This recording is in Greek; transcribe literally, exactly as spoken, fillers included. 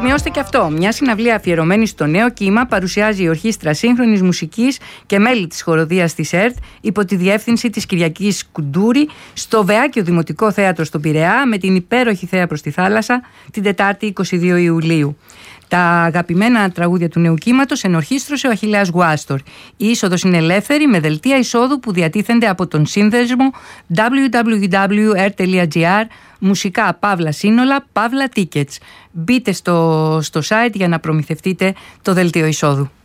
σημειώστε και αυτό. Μια συναυλία αφιερωμένη στο νέο κύμα παρουσιάζει η Ορχήστρα Σύγχρονης Μουσικής και μέλη της χοροδίας της ΕΡΤ υπό τη διεύθυνση της Κυριακής Κουντούρη στο Βεάκιο Δημοτικό Θέατρο στον Πειραιά με την υπέροχη Θέα προς τη θάλασσα την Τετάρτη είκοσι δύο Ιουλίου. Τα αγαπημένα τραγούδια του νέου κύματος ενορχίστρωσε ο Αχιλλέας Γουάστορ. Η είσοδος είναι ελεύθερη με δελτία εισόδου που διατίθενται από τον σύνδεσμο double-u double-u double-u τελεία ερ τελεία τζι άρ μουσικά παύλα σύνολα παύλα tickets. Μπείτε στο, στο site για να προμηθευτείτε το δελτίο εισόδου.